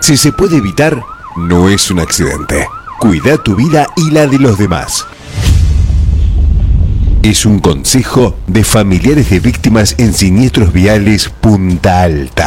Si se puede evitar, no es un accidente. Cuida tu vida y la de los demás. Es un consejo de Familiares de Víctimas en Siniestros Viales Punta Alta.